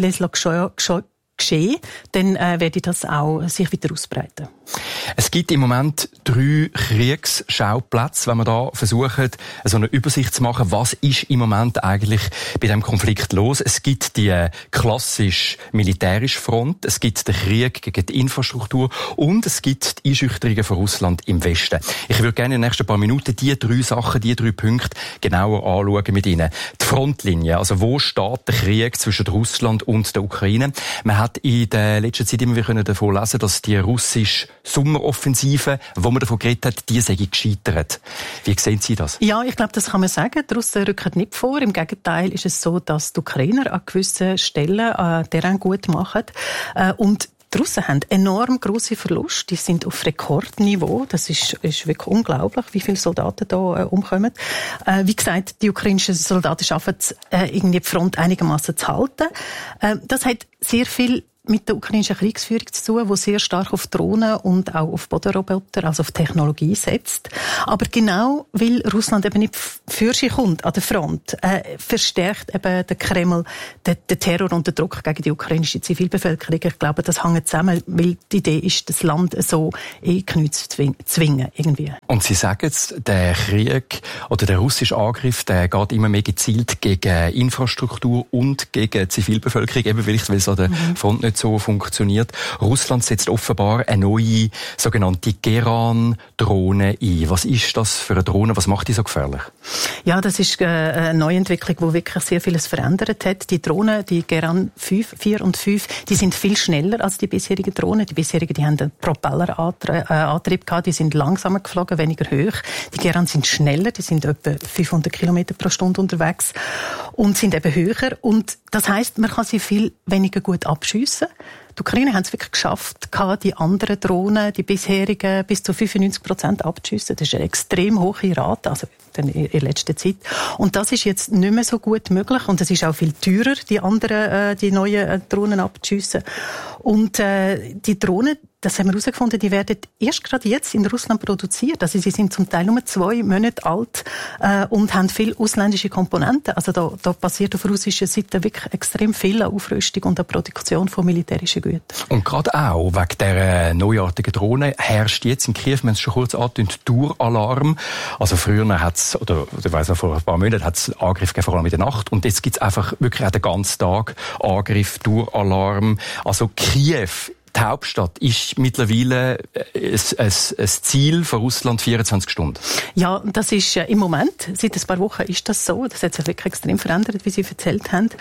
geschehen, dann werde das auch sich wieder ausbreiten.
Es gibt im Moment 3 Kriegsschauplätze, wenn wir da versuchen, so eine Übersicht zu machen, was ist im Moment eigentlich bei diesem Konflikt los. Es gibt die klassisch militärische Front, es gibt den Krieg gegen die Infrastruktur und es gibt die Einschüchterungen von Russland im Westen. Ich würde gerne in den nächsten paar Minuten die 3 Sachen, die 3 Punkte genauer anschauen mit Ihnen. Die Frontlinie, also wo steht der Krieg zwischen Russland und der Ukraine? Man hat in der letzten Zeit immer wieder davon lesen, dass die russische Sommeroffensive, wo man davon geredet hat, die sei gescheitert. Wie sehen Sie das?
Ja, ich glaube, das kann man sagen. Die Russen rücken nicht vor. Im Gegenteil ist es so, dass die Ukrainer an gewissen Stellen Terrain gut machen. Und die Russen haben enorm grosse Verluste. Die sind auf Rekordniveau. Das ist wirklich unglaublich, wie viele Soldaten da umkommen. Wie gesagt, die ukrainischen Soldaten schaffen es, irgendwie die Front einigermaßen zu halten. Das hat sehr viel mit der ukrainischen Kriegsführung zu tun, die sehr stark auf Drohnen und auch auf Bodenroboter, also auf Technologie setzt. Aber genau weil Russland eben nicht für sich kommt an der Front, verstärkt eben der Kreml den Terror und den Druck gegen die ukrainische Zivilbevölkerung. Ich glaube, das hängt zusammen, weil die Idee ist, das Land so in Knie zu zwingen irgendwie.
Und Sie sagen jetzt, der Krieg oder der russische Angriff, der geht immer mehr gezielt gegen Infrastruktur und gegen Zivilbevölkerung, eben vielleicht, weil es an der Front nicht so funktioniert. Russland setzt offenbar eine neue sogenannte Geran-Drohne ein. Was ist das für eine Drohne? Was macht die so gefährlich?
Ja, das ist eine Neuentwicklung, die wirklich sehr vieles verändert hat. Die Drohnen, die Geran 4 und 5, die sind viel schneller als die bisherigen Drohnen. Die bisherigen, die haben einen Propellerantrieb gehabt, die sind langsamer geflogen, weniger hoch. Die Geran sind schneller, die sind etwa 500 Kilometer pro Stunde unterwegs und sind eben höher. Und das heisst, man kann sie viel weniger gut abschiessen. Die Ukrainer haben es wirklich geschafft, die anderen Drohnen, die bisherigen, bis zu 95% abzuschiessen. Das ist eine extrem hohe Rate, also in der letzten Zeit. Und das ist jetzt nicht mehr so gut möglich. Und es ist auch viel teurer, die neuen Drohnen abzuschiessen. Und die Drohnen, das haben wir herausgefunden, die werden erst gerade jetzt in Russland produziert. Also sie sind zum Teil nur 2 Monate alt und haben viele ausländische Komponenten. Also da passiert auf russischer Seite wirklich extrem viel an Aufrüstung und an Produktion von militärischen Gütern. Und
gerade auch wegen dieser neuartigen Drohne herrscht jetzt in Kiew, wir haben es schon kurz angetönt, Daueralarm. Also früher hat es, oder ich weiss noch, vor ein paar Monaten hat es Angriff gegeben, vor allem in der Nacht. Und jetzt gibt es einfach wirklich auch den ganzen Tag Angriff, Daueralarm. Also Kiew, die Hauptstadt, ist mittlerweile ein Ziel von Russland 24 Stunden.
Ja, das ist im Moment, seit ein paar Wochen ist das so. Das hat sich wirklich extrem verändert, wie Sie erzählt haben.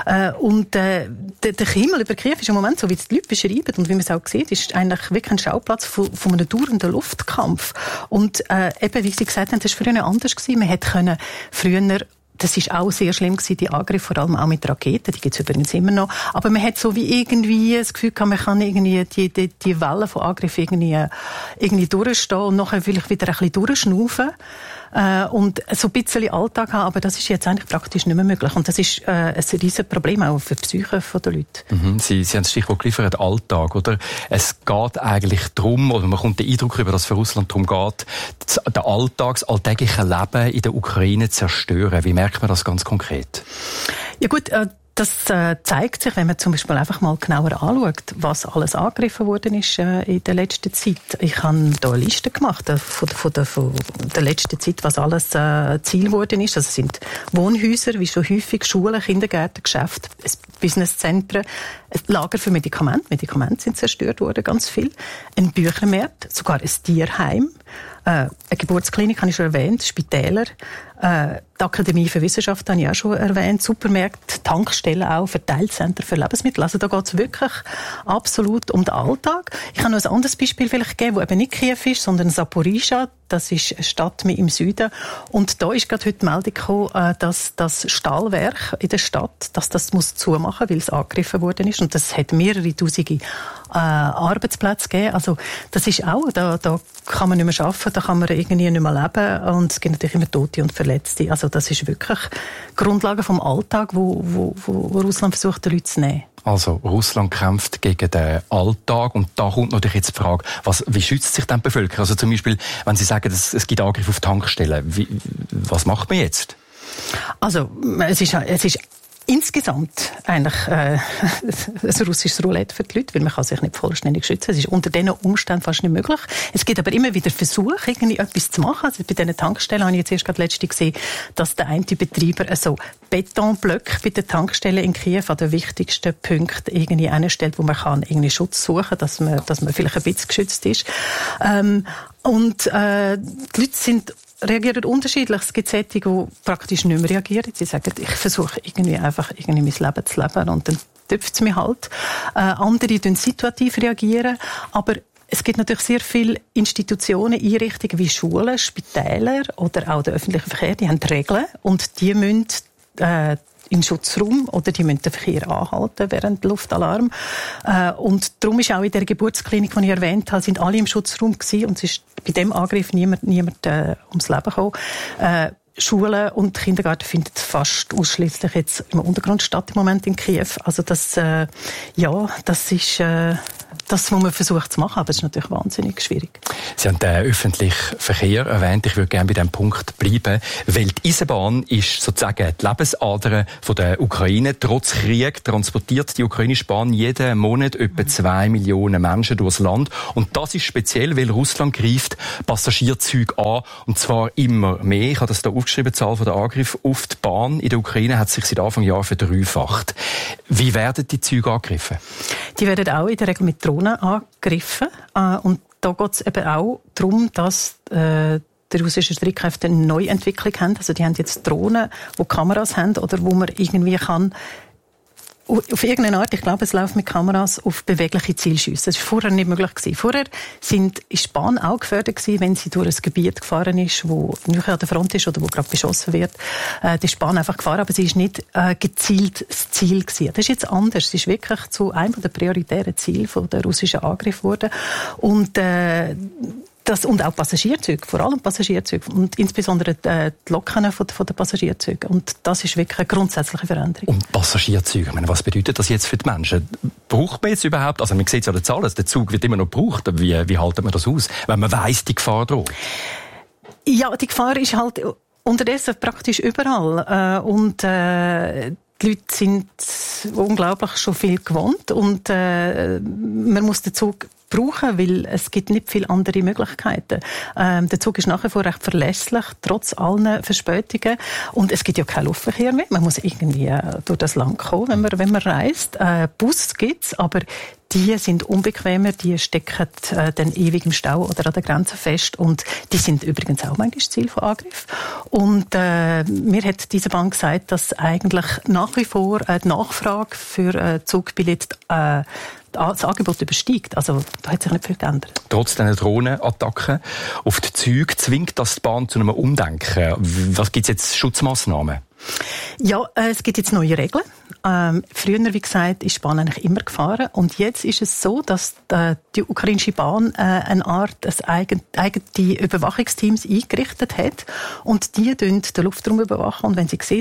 Und der Himmel über Kiew ist im Moment, so wie es die Leute beschreiben und wie man es auch sieht, ist eigentlich wirklich ein Schauplatz von einem dauernden Luftkampf. Und eben, wie Sie gesagt haben, das war früher anders gewesen. Man hätte früher, das ist auch sehr schlimm gewesen, die Angriffe, vor allem auch mit Raketen, die gibt es übrigens immer noch. Aber man hat so wie irgendwie das Gefühl gehabt, man kann irgendwie die Wellen von Angriffen irgendwie durchstehen und nachher vielleicht wieder ein bisschen durchschnaufen. Und so ein bisschen Alltag haben, aber das ist jetzt eigentlich praktisch nicht mehr möglich. Und das ist ein riesen Problem auch für die Psyche der Leute.
Sie haben das Stichwort geliefert, Alltag, oder? Es geht eigentlich darum, oder man kommt den Eindruck über, dass es für Russland darum geht, das alltägliche Leben in der Ukraine zu zerstören. Wie merkt man das ganz konkret?
Ja gut, Das zeigt sich, wenn man zum Beispiel einfach mal genauer anschaut, was alles angegriffen worden ist in der letzten Zeit. Ich habe hier eine Liste gemacht von der letzten Zeit, was alles Ziel geworden ist. Also es sind Wohnhäuser, wie schon häufig, Schulen, Kindergärten, Geschäfte, Businesszentren, ein Lager für Medikamente. Medikamente sind zerstört worden, ganz viel. Ein Büchermarkt, sogar ein Tierheim. Eine Geburtsklinik habe ich schon erwähnt, Spitäler, die Akademie für Wissenschaft habe ich auch schon erwähnt, Supermärkte, Tankstellen auch, Verteilzentren für Lebensmittel. Also da geht es wirklich absolut um den Alltag. Ich kann noch ein anderes Beispiel vielleicht geben, das eben nicht Kiew ist, sondern Zaporizhzhia. Das ist eine Stadt mehr im Süden. Und da ist gerade heute die Meldung gekommen, dass das Stahlwerk in der Stadt, dass das muss zumachen, weil es angegriffen worden ist. Und das hat mehrere Tausende Arbeitsplätze gegeben. Also das ist auch, da kann man nicht mehr arbeiten, da kann man irgendwie nicht mehr leben. Und es gibt natürlich immer Tote und Verletzte. Also das ist wirklich Grundlage vom Alltag, wo Russland versucht, den Leuten zu nehmen.
Also Russland kämpft gegen den Alltag und da kommt natürlich jetzt die Frage, wie schützt sich denn die Bevölkerung? Also zum Beispiel, wenn Sie sagen, es gibt Angriffe auf Tankstellen, was macht man jetzt?
Also es ist insgesamt eigentlich ein russisches Roulette für die Leute, weil man kann sich nicht vollständig schützen. Es ist unter diesen Umständen fast nicht möglich. Es gibt aber immer wieder Versuche, irgendwie etwas zu machen. Also bei diesen Tankstellen habe ich jetzt erst gerade letztens gesehen, dass der eine Betreiber so Betonblöcke bei den Tankstellen in Kiew an den wichtigsten Punkten irgendwie hinstellt, wo man kann irgendwie Schutz suchen, dass man vielleicht ein bisschen geschützt ist. Die Leute reagieren unterschiedlich. Es gibt solche, die praktisch nicht mehr reagieren. Sie sagen, ich versuche irgendwie mein Leben zu leben und dann tüpft es mich halt. Andere reagieren situativ, aber es gibt natürlich sehr viele Institutionen, Einrichtungen wie Schulen, Spitäler oder auch der öffentliche Verkehr, die haben Regeln und die müssen in Schutzraum oder die müssen den Verkehr anhalten während Luftalarm. Und darum ist auch in der Geburtsklinik, die ich erwähnt habe, sind alle im Schutzraum gewesen und es ist bei dem Angriff niemand ums Leben gekommen. Schulen und Kindergärten finden fast ausschließlich jetzt im Untergrund statt im Moment in Kiew. Also das ist das, was man versucht zu machen, aber es ist natürlich wahnsinnig schwierig.
Sie haben den öffentlichen Verkehr erwähnt. Ich würde gerne bei diesem Punkt bleiben, weil die Eisenbahn ist sozusagen die Lebensader der Ukraine. Trotz Krieg transportiert die ukrainische Bahn jeden Monat etwa 2 Millionen Menschen durchs Land. Und das ist speziell, weil Russland greift Passagierzüge an, und zwar immer mehr. Ich habe das hier aufgeschrieben, die Zahl der Angriffe auf die Bahn in der Ukraine hat sich seit Anfang Jahr verdreifacht. Wie werden die Züge angegriffen?
Die werden auch in der Regel mit Drohnen angegriffen. Und da geht es eben auch darum, dass die russischen Streitkräfte eine Neuentwicklung haben. Also die haben jetzt Drohnen, die Kameras haben oder wo man irgendwie kann auf irgendeine Art, ich glaube, es läuft mit Kameras auf bewegliche Zielschüsse. Das war vorher nicht möglich gewesen. Vorher ist die Bahn auch gefördert gewesen, wenn sie durch ein Gebiet gefahren ist, wo nicht an der Front ist oder wo gerade beschossen wird. Die ist die Bahn einfach gefahren, aber sie ist nicht gezielt das Ziel gewesen. Das ist jetzt anders. Es ist wirklich zu einem der prioritären Ziele der russischen Angriff geworden. Und auch Passagierzeuge, vor allem Passagierzeuge und insbesondere die Loken von den Passagierzeugen. Und das ist wirklich eine grundsätzliche Veränderung.
Und Passagierzeuge, ich meine, was bedeutet das jetzt für die Menschen? Braucht man jetzt überhaupt, also man sieht es ja an den Zahlen, der Zug wird immer noch gebraucht, wie haltet man das aus, wenn man weiss, die Gefahr droht?
Ja, die Gefahr ist halt unterdessen praktisch überall. Die Leute sind unglaublich schon viel gewohnt und man muss den Zug brauchen, weil es gibt nicht viele andere Möglichkeiten. Der Zug ist nach wie vor recht verlässlich, trotz allen Verspätungen. Und es gibt ja keinen Luftverkehr mehr. Man muss irgendwie durch das Land kommen, wenn man reist. Bus gibt's, aber die sind unbequemer, die stecken dann ewig im Stau oder an der Grenze fest und die sind übrigens auch manchmal Ziel von Angriff. Und mir hat diese Bank gesagt, dass eigentlich nach wie vor die Nachfrage für Zugbillett das Angebot übersteigt. Also da hat sich nicht viel geändert. Trotz
dieser Drohnenattacken auf die Züge zwingt das die Bahn zu einem Umdenken. Was gibt es jetzt Schutzmaßnahmen?
Ja, es gibt jetzt neue Regeln. Früher, wie gesagt, ist die Bahn eigentlich immer gefahren. Und jetzt ist es so, dass die ukrainische Bahn eine Art eigene Überwachungsteams eingerichtet hat. Und die den Luftraum überwachen. Und wenn sie sehen, es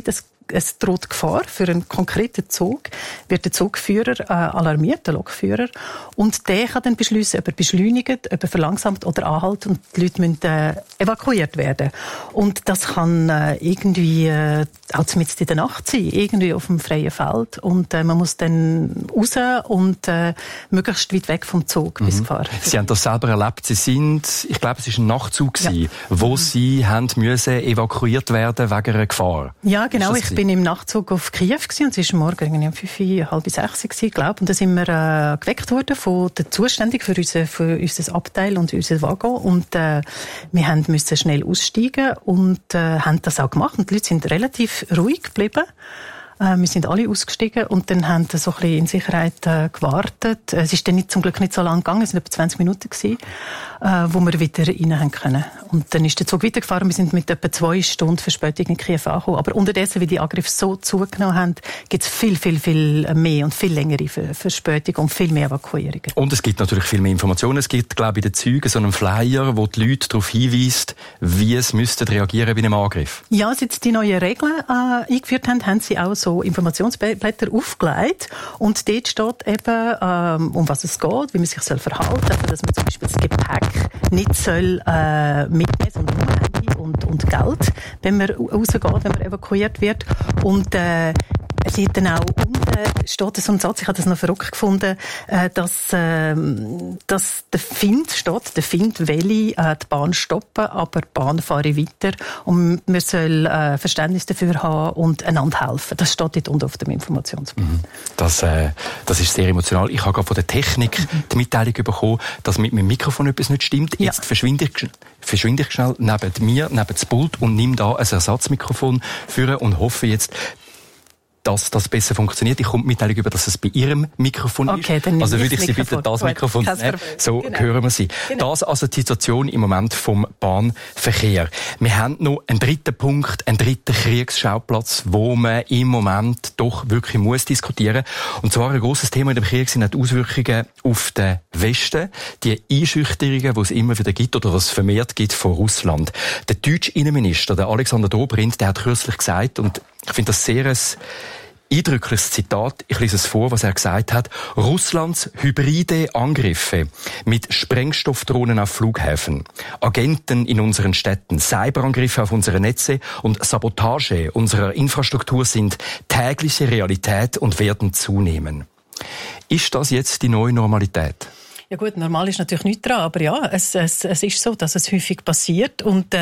es droht Gefahr für einen konkreten Zug, wird der Zugführer alarmiert, der Lokführer, und der kann dann beschließen, ob er beschleunigt, ob er verlangsamt oder anhält, und die Leute müssen evakuiert werden. Und das kann irgendwie auch mitten in der Nacht sein, irgendwie auf dem freien Feld, und man muss dann raus und möglichst weit weg vom Zug, bis Gefahr.
Sie haben das selber erlebt. Sie sind, ich glaube, es war ein Nachtzug, wo Sie haben müssen evakuiert werden wegen einer Gefahr.
Ja, genau. Ich bin im Nachtzug auf Kiew gewesen, und es war morgen um 5:30, 5:30, glaube ich. Und da sind wir geweckt worden von der Zuständigen für unser Abteil und unser Waggon. Und wir mussten schnell aussteigen und haben das auch gemacht. Und die Leute sind relativ ruhig geblieben. Wir sind alle ausgestiegen und dann haben wir so ein bisschen in Sicherheit gewartet. Es ist dann zum Glück nicht so lange gegangen, es waren etwa 20 Minuten gewesen, wo wir wieder rein haben können. Und dann ist der Zug weitergefahren, wir sind mit etwa 2 Stunden Verspätung in Kiew angekommen. Aber unterdessen, wie die Angriffe so zugenommen haben, gibt es viel mehr und viel längere Verspätung und viel mehr Evakuierungen.
Und es gibt natürlich viel mehr Informationen. Es gibt, glaube ich, in den Zügen so einen Flyer, wo die Leute darauf hinweist, wie es müssten reagieren bei einem Angriff.
Ja, seit sie die neuen Regeln eingeführt haben, haben sie auch so Informationsblätter aufgelegt. Und dort steht eben, um was es geht, wie man sich verhalten soll, also dass man zum Beispiel das Gepäck nicht soll mitnehmen, sondern nur Handy und Geld, wenn man rausgeht, wenn man evakuiert wird. Und es ist dann auch unten steht so ein Satz, ich habe das noch verrückt gefunden, dass der Find steht, der Find will die Bahn stoppen, aber die Bahn fahre weiter, und man soll Verständnis dafür haben und einander helfen. Das steht dort unten auf dem Informationsblatt.
Das ist sehr emotional. Ich habe gerade von der Technik die Mitteilung bekommen, dass mit meinem Mikrofon etwas nicht stimmt. Jetzt verschwinde ich schnell neben mir, neben das Pult, und nehme da ein Ersatzmikrofon für und hoffe jetzt, dass das besser funktioniert. Ich komme die Mitteilung über, dass es bei Ihrem Mikrofon ist.
Dann
also würde ich Sie bitten, das Mikrofon zu nehmen. So hören wir Sie. Genau. Das also die Situation im Moment vom Bahnverkehr. Wir haben noch einen dritten Punkt, einen dritten Kriegsschauplatz, wo man im Moment doch wirklich muss diskutieren. Und zwar ein grosses Thema in dem Krieg sind die Auswirkungen auf den Westen. Die Einschüchterungen, die es immer wieder gibt oder was es vermehrt gibt von Russland. Der deutsche Innenminister, der Alexander Dobrindt, der hat kürzlich gesagt, und ich finde das sehr ein eindrückliches Zitat. Ich lese es vor, was er gesagt hat. Russlands hybride Angriffe mit Sprengstoffdrohnen auf Flughäfen, Agenten in unseren Städten, Cyberangriffe auf unsere Netze und Sabotage unserer Infrastruktur sind tägliche Realität und werden zunehmen. Ist das jetzt die neue Normalität?
Ja gut, normal ist natürlich nichts dran, aber ja, es ist so, dass es häufig passiert, und